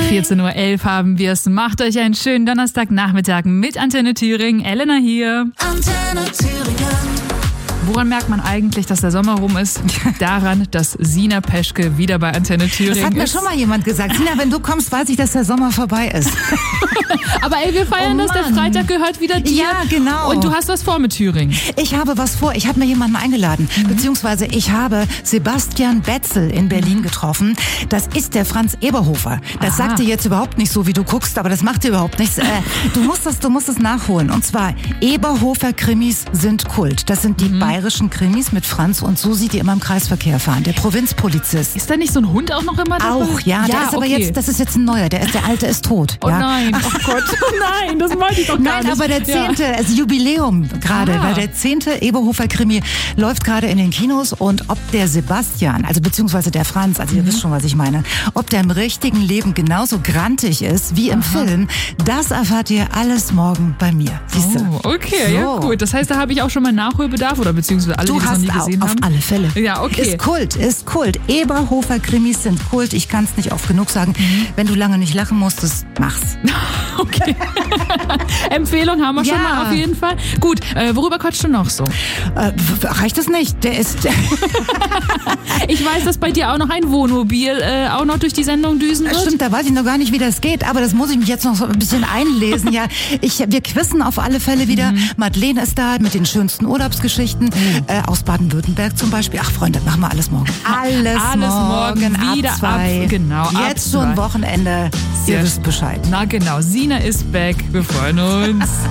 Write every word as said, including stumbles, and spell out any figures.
vierzehn Uhr elf haben wir es. Macht euch einen schönen Donnerstagnachmittag mit Antenne Thüringen. Elena hier. Antenne Thüringen. Woran merkt man eigentlich, dass der Sommer rum ist? Daran, dass Sina Peschke wieder bei Antenne Thüringen ist. Das hat mir schon mal jemand gesagt. Sina, wenn du kommst, weiß ich, dass der Sommer vorbei ist. Aber ey, wir feiern Oh das. Der Mann. Freitag gehört wieder dir. Ja, genau. Und du hast was vor mit Thüringen. Ich habe was vor. Ich habe mir jemanden eingeladen. Mhm. Beziehungsweise ich habe Sebastian Betzel in Berlin getroffen. Das ist der Franz Eberhofer. Das Aha. sagt dir jetzt überhaupt nicht so, wie du guckst, aber das macht dir überhaupt nichts. Äh, du musst das, du musst es nachholen. Und zwar, Eberhofer-Krimis sind Kult. Das sind die mhm. bayerischen Krimis mit Franz und Susi, die immer im Kreisverkehr fahren. Der Provinzpolizist. Ist da nicht so ein Hund auch noch immer dabei? Auch, ja. ja der ist aber okay. jetzt, das ist jetzt ein neuer. Der, ist, der alte ist tot. Oh ja. nein, oh Gott. Nein, das wollte ich doch gar Nein, nicht. aber der zehnte, ja. also Jubiläum gerade, Ah. weil der zehnte Eberhofer-Krimi läuft gerade in den Kinos und ob der Sebastian, also beziehungsweise der Franz, also ihr Mhm. wisst schon, was ich meine, ob der im richtigen Leben genauso grantig ist wie im Aha. Film, das erfahrt ihr alles morgen bei mir. Siehst du? Oh, okay, So. ja gut. Das heißt, da habe ich auch schon mal Nachholbedarf oder beziehungsweise alle, Du die das noch hast nie gesehen auf, haben. auf alle Fälle. Ja, okay. Ist Kult, ist Kult. Eberhofer-Krimis sind Kult. Ich kann es nicht oft genug sagen. Mhm. Wenn du lange nicht lachen musstest, mach's. Okay. Empfehlung haben wir Ja. schon mal auf jeden Fall. Gut, äh, worüber quatschst du noch so? Äh, reicht das nicht? Der ist... Ich weiß, dass bei dir auch noch ein Wohnmobil äh, auch noch durch die Sendung düsen wird. Stimmt, da weiß ich noch gar nicht, wie das geht, aber das muss ich mich jetzt noch so ein bisschen einlesen. Ja, ich, wir quizzen auf alle Fälle wieder. Mhm. Madeleine ist da mit den schönsten Urlaubsgeschichten mhm. äh, aus Baden-Württemberg zum Beispiel. Ach Freunde, machen wir alles morgen. Alles, Alles morgen morgen wieder ab zwei. ab- genau, ab Jetzt schon zwei. Wochenende. Sehr Ihr wisst Bescheid. Na genau, Sina ist back. Wir freuen uns.